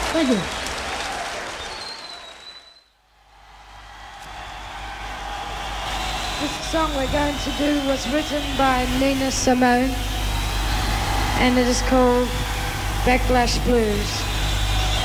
Thank you. This song we're going to do was written by Nina Simone, and it is called Backlash Blues.